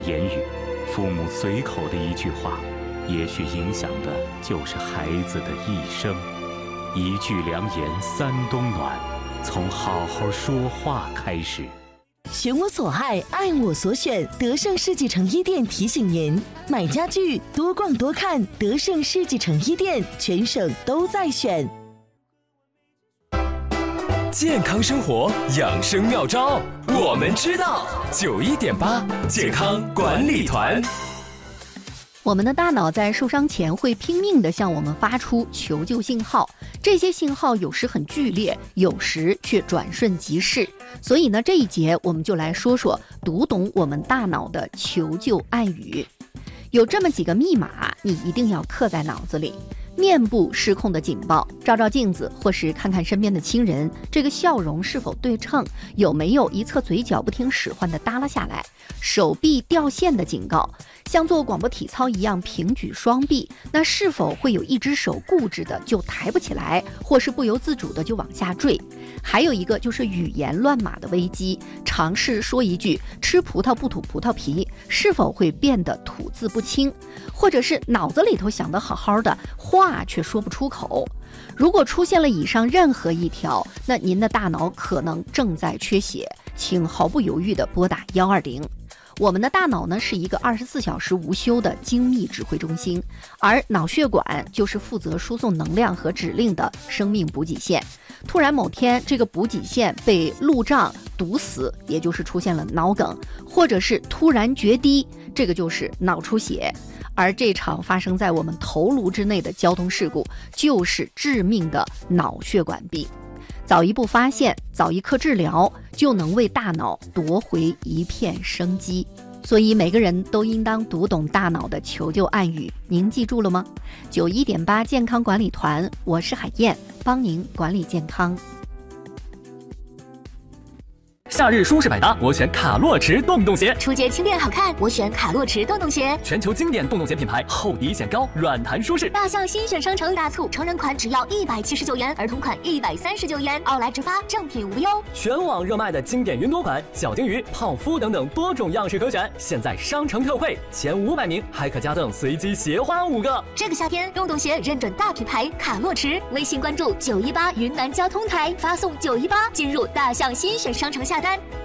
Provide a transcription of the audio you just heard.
言语，父母随口的一句话，也许影响的就是孩子的一生。一句良言三冬暖，从好好说话开始。 选我所爱，爱我所选。德胜世纪成衣店提醒您：买家具多逛多看，德胜世纪成衣店，全省都在选。 健康生活养生妙招，我们知道。91.8健康管理团。 我们的大脑在受伤前会拼命地向我们发出求救信号，这些信号有时很剧烈，有时却转瞬即逝。所以呢，这一节我们就来说说读懂我们大脑的求救暗语。有这么几个密码，你一定要刻在脑子里。面部失控的警报，照照镜子或是看看身边的亲人，这个笑容是否对称，有没有一侧嘴角不听使唤的耷拉下来。手臂掉线的警告，像做广播体操一样平举双臂，那是否会有一只手固执的就抬不起来，或是不由自主的就往下坠。还有一个就是语言乱码的危机，尝试说一句吃葡萄不吐葡萄皮，是否会变得吐字不清，或者是脑子里头想得好好的，话却说不出口。如果出现了以上任何一条，那您的大脑可能正在缺血，请毫不犹豫地拨打120。我们的大脑呢，是一个24小时无休的精密指挥中心，而脑血管就是负责输送能量和指令的生命补给线。突然某天，这个补给线被路障堵死，也就是出现了脑梗，或者是突然决堤，这个就是脑出血。而这场发生在我们头颅之内的交通事故，就是致命的脑血管病。早一步发现，早一刻治疗，就能为大脑夺回一片生机。所以每个人都应当读懂大脑的求救暗语，您记住了吗？91.8健康管理团，我是海燕，帮您管理健康。 夏日舒适百搭，我选卡洛驰洞洞鞋。 初阶轻便好看，我选卡洛驰洞洞鞋。 全球经典洞洞鞋品牌，厚底显高，软弹舒适。 大象新选商城大促，成人款只要179元，儿童款139元，奥莱直发，正品无忧。 全网热卖的经典云朵款、小金鱼、泡芙等等多种样式可选，现在商城特惠，前500名还可加赠随机鞋花5个。 这个夏天，洞洞鞋认准大品牌卡洛驰，微信关注918云南交通台，发送918进入大象新选商城下单。